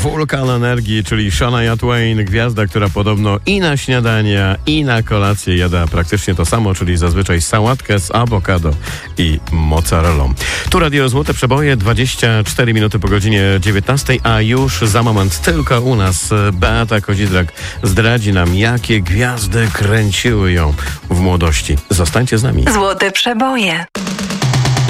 wulkan energii, czyli Shania Twain, gwiazda, która podobno i na śniadania, i na kolację jada praktycznie to samo, czyli zazwyczaj sałatkę z awokado i mozzarellą. Tu Radio Złote Przeboje, 24 minuty po godzinie 19, a już za moment tylko u nas Beata Kozidrak zdradzi nam, jakie gwiazdy kręciły ją w młodości. Zostańcie z nami. Złote Przeboje.